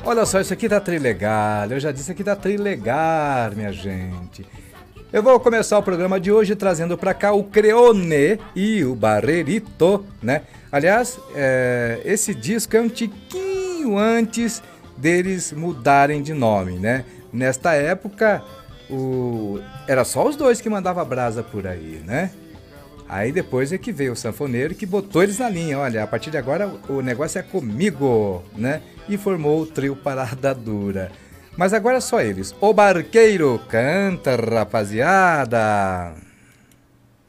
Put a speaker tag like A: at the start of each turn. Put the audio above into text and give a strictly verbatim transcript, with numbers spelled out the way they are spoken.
A: Olha só, isso aqui tá trilegal. Eu já disse aqui tá trilegal, minha gente. Eu vou começar o programa de hoje trazendo pra cá o Creone e o Barrerito, né? Aliás, é, esse disco é um tiquinho antes deles mudarem de nome, né? Nesta época, o... era só os dois que mandavam brasa por aí, né? Aí depois é que veio o sanfoneiro que botou eles na linha. Olha, a partir de agora o negócio é comigo, né? E formou o trio Parada Dura. Mas agora só eles. O Barqueiro canta, rapaziada!